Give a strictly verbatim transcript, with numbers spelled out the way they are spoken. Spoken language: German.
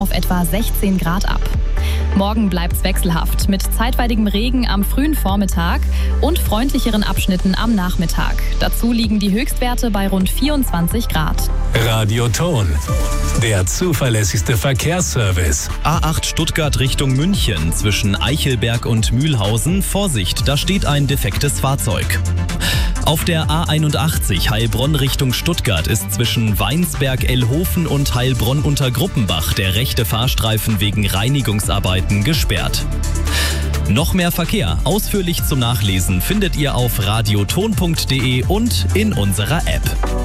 auf etwa sechzehn Grad ab. Morgen bleibt's wechselhaft mit zeitweiligem Regen am frühen Vormittag und freundlicheren Abschnitten am Nachmittag. Dazu liegen die Höchstwerte bei rund vierundzwanzig Grad. Radioton, der zuverlässigste Verkehrsservice. A acht Stuttgart Richtung München zwischen Eichelberg und Mühlhausen. Vorsicht, da steht ein defektes Fahrzeug. Auf der A einundachtzig Heilbronn Richtung Stuttgart ist zwischen Weinsberg-Ellhofen und Heilbronn unter Gruppenbach der rechte Fahrstreifen wegen Reinigungsarbeiten gesperrt. Noch mehr Verkehr ausführlich zum Nachlesen findet ihr auf radioton punkt de und in unserer App.